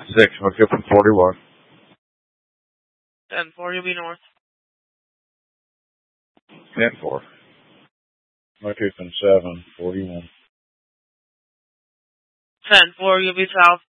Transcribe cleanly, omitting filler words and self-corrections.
6, McKippen 41. 10-4, you'll be north. 10-4. McKippen 7, 41. 10-4, you'll be south.